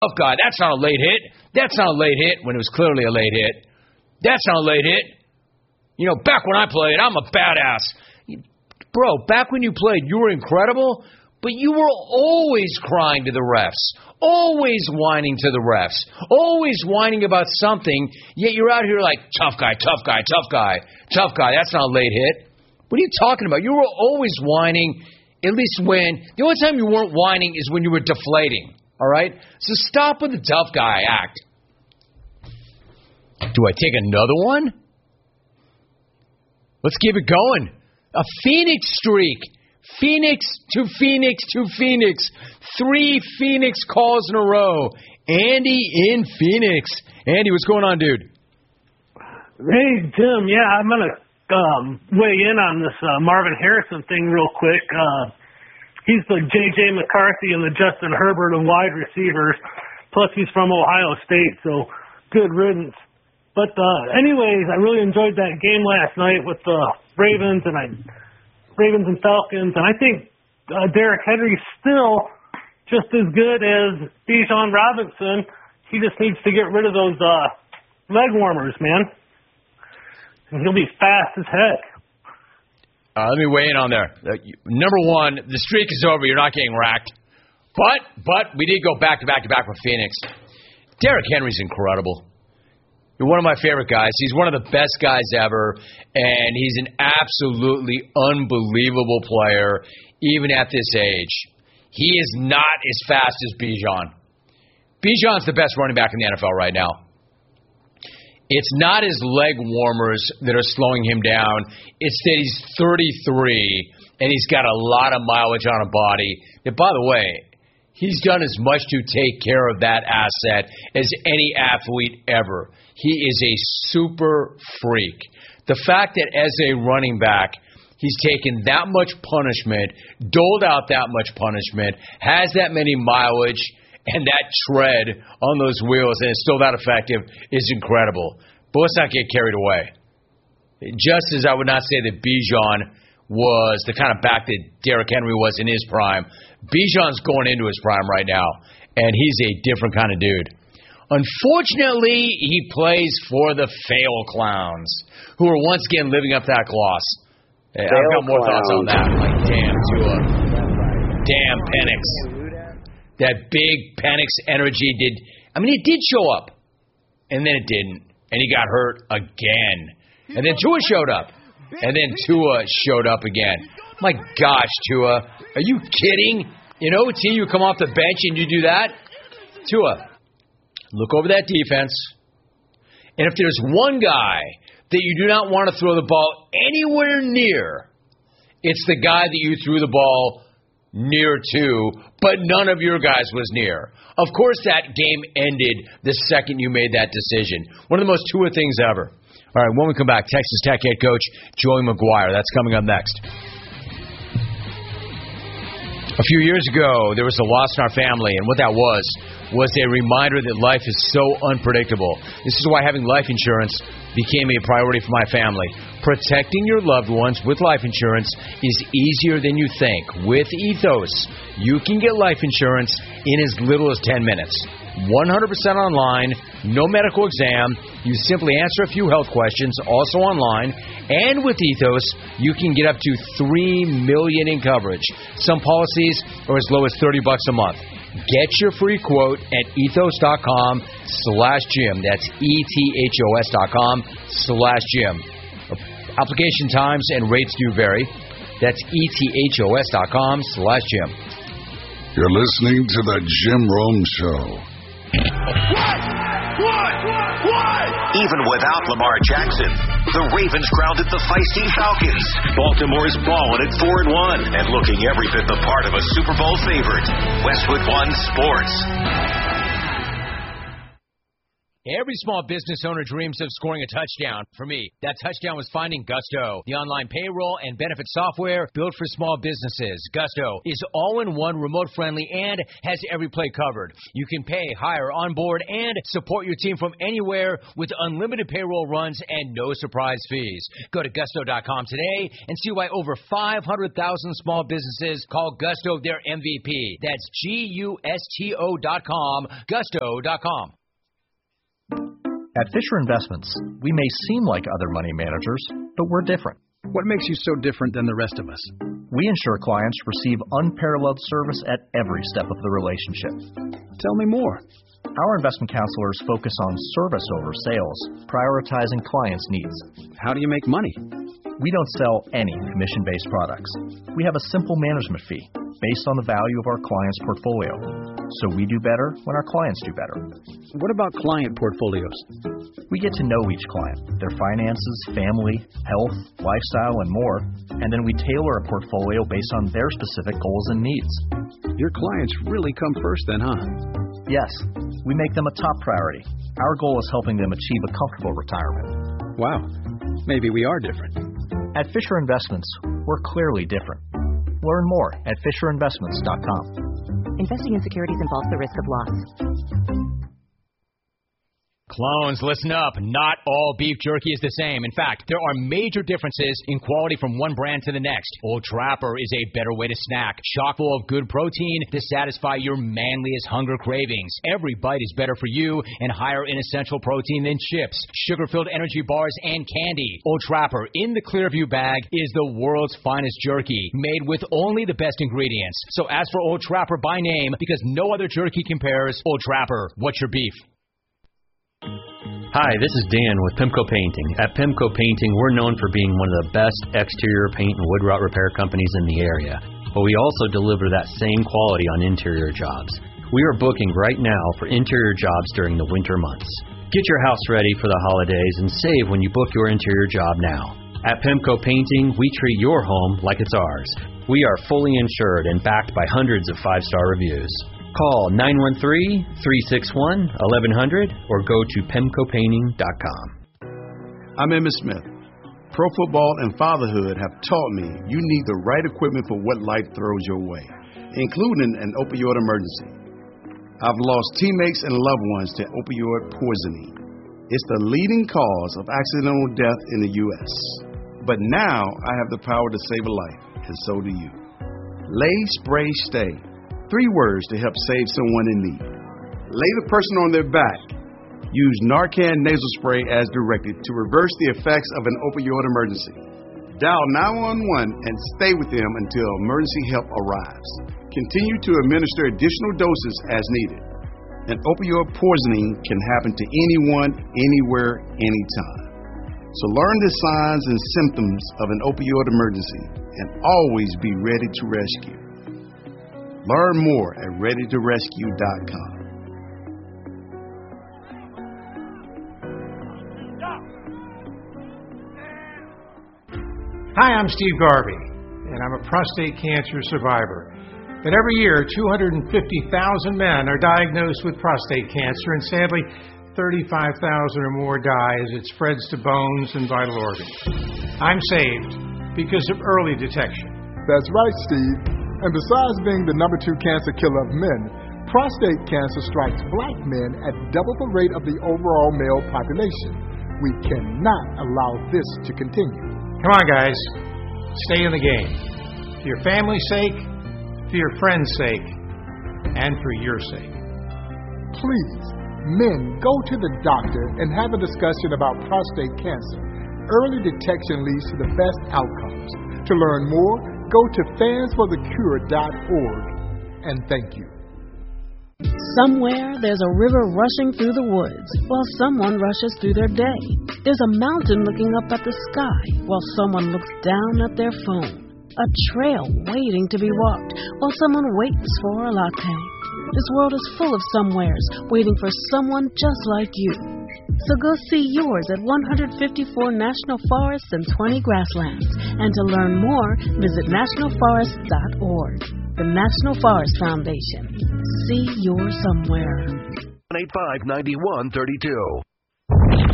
tough guy. That's not a late hit. That's not a late hit when it was clearly a late hit. That's not a late hit. You know, back when I played, I'm a badass. Bro, back when you played, you were incredible, but you were always crying to the refs, always whining to the refs, always whining about something, yet you're out here like, tough guy, tough guy, tough guy, tough guy. That's not a late hit. What are you talking about? You were always whining, at least when, the only time you weren't whining is when you were deflating, all right? So stop with the tough guy act. Do I take another one? Let's keep it going. A Phoenix streak. Phoenix to Phoenix to Phoenix. 3 Phoenix calls in a row. Andy in Phoenix. Andy, what's going on, dude? Hey, Tim. Yeah, I'm going to weigh in on this Marvin Harrison thing real quick. He's the J.J. McCarthy and the Justin Herbert of wide receivers. Plus, he's from Ohio State, so good riddance. But anyways, I really enjoyed that game last night with the Ravens and Falcons, and I think Derrick Henry's still just as good as Bijan Robinson. He just needs to get rid of those leg warmers, man. And he'll be fast as heck. Let me weigh in on there. Number one, the streak is over. You're not getting racked. But we did go back-to-back with Phoenix. Derrick Henry's incredible. You're one of my favorite guys. He's one of the best guys ever, and he's an absolutely unbelievable player, even at this age. He is not as fast as Bijan. Bijan's the best running back in the NFL right now. It's not his leg warmers that are slowing him down. It's that he's 33, and he's got a lot of mileage on a body. And by the way, he's done as much to take care of that asset as any athlete ever. He is a super freak. The fact that as a running back, he's taken that much punishment, doled out that much punishment, has that many mileage, and that tread on those wheels, and it's still that effective, is incredible. But let's not get carried away. Just as I would not say that Bijan was the kind of back that Derrick Henry was in his prime, Bijan's going into his prime right now, and he's a different kind of dude. Unfortunately, he plays for the fail clowns, who are once again living up that gloss. Hey, I've got more thoughts on that. Like, damn Tua. Damn Penix. That big Penix energy did. I mean, it did show up, and then it didn't, and he got hurt again. And then Tua showed up, and then Tua showed up again. My gosh, Tua, are you kidding? In OT, you come off the bench and you do that? Tua, look over that defense, and if there's one guy that you do not want to throw the ball anywhere near, it's the guy that you threw the ball near to, but none of your guys was near. Of course, that game ended the second you made that decision. One of the most Tua things ever. All right, when we come back, Texas Tech head coach Joey McGuire. That's coming up next. A few years ago, there was a loss in our family, and what that was a reminder that life is so unpredictable. This is why having life insurance became a priority for my family. Protecting your loved ones with life insurance is easier than you think. With Ethos, you can get life insurance in as little as 10 minutes. 100% online, no medical exam. You simply answer a few health questions, also online. And with Ethos, you can get up to $3 million in coverage. Some policies are as low as $30 a month. Get your free quote at ethos.com/Jim. That's ethos.com/Jim. Application times and rates do vary. That's ethos.com/Jim. You're listening to the Jim Rome Show. What? Even without Lamar Jackson, the Ravens grounded the feisty Falcons. Baltimore's balling at 4-1 and looking every bit the part of a Super Bowl favorite. Westwood One Sports. Every small business owner dreams of scoring a touchdown. For me, that touchdown was finding Gusto, the online payroll and benefit software built for small businesses. Gusto is all-in-one, remote-friendly, and has every play covered. You can pay, hire, onboard, and support your team from anywhere with unlimited payroll runs and no surprise fees. Go to Gusto.com today and see why over 500,000 small businesses call Gusto their MVP. That's Gusto.com, Gusto.com. At Fisher Investments, we may seem like other money managers, but we're different. What makes you so different than the rest of us? We ensure clients receive unparalleled service at every step of the relationship. Tell me more. Our investment counselors focus on service over sales, prioritizing clients' needs. How do you make money? We don't sell any commission-based products. We have a simple management fee based on the value of our client's portfolio. So we do better when our clients do better. What about client portfolios? We get to know each client, their finances, family, health, lifestyle, and more, and then we tailor a portfolio based on their specific goals and needs. Your clients really come first then, huh? Yes, we make them a top priority. Our goal is helping them achieve a comfortable retirement. Wow, maybe we are different. At Fisher Investments, we're clearly different. Learn more at FisherInvestments.com. Investing in securities involves the risk of loss. Clones, listen up. Not all beef jerky is the same. In fact, there are major differences in quality from one brand to the next. Old Trapper is a better way to snack. Chock full of good protein to satisfy your manliest hunger cravings. Every bite is better for you and higher in essential protein than chips, sugar-filled energy bars, and candy. Old Trapper in the Clearview bag is the world's finest jerky, made with only the best ingredients. So ask for Old Trapper by name because no other jerky compares. Old Trapper, what's your beef? Hi, this is Dan with Pimco Painting. At Pimco Painting, we're known for being one of the best exterior paint and wood rot repair companies in the area, but we also deliver that same quality on interior jobs. We are booking right now for interior jobs during the winter months. Get your house ready for the holidays and save when you book your interior job now. At Pimco Painting, we treat your home like it's ours. We are fully insured and backed by hundreds of 5-star reviews. Call 913-361-1100 or go to PimcoPainting.com. I'm Emmitt Smith. Pro football and fatherhood have taught me you need the right equipment for what life throws your way, including an opioid emergency. I've lost teammates and loved ones to opioid poisoning. It's the leading cause of accidental death in the U.S. But now I have the power to save a life, and so do you. Lay, Spray, Stay. 3 words to help save someone in need. Lay the person on their back. Use Narcan nasal spray as directed to reverse the effects of an opioid emergency. Dial 911 and stay with them until emergency help arrives. Continue to administer additional doses as needed. An opioid poisoning can happen to anyone, anywhere, anytime. So learn the signs and symptoms of an opioid emergency and always be ready to rescue. Learn more at ReadyToRescue.com. Hi, I'm Steve Garvey, and I'm a prostate cancer survivor. But every year, 250,000 men are diagnosed with prostate cancer, and sadly, 35,000 or more die as it spreads to bones and vital organs. I'm saved because of early detection. That's right, Steve. And besides being the number 2 cancer killer of men, prostate cancer strikes black men at double the rate of the overall male population. We cannot allow this to continue. Come on, guys. Stay in the game. For your family's sake, for your friends' sake, and for your sake. Please, men, go to the doctor and have a discussion about prostate cancer. Early detection leads to the best outcomes. To learn more, go to fansforthecure.org, and thank you. Somewhere there's a river rushing through the woods while someone rushes through their day. There's a mountain looking up at the sky while someone looks down at their phone. A trail waiting to be walked while someone waits for a latte. This world is full of somewheres waiting for someone just like you. So go see yours at 154 national forests and 20 grasslands. And to learn more, visit nationalforest.org. The National Forest Foundation. See your somewhere. 185-9132.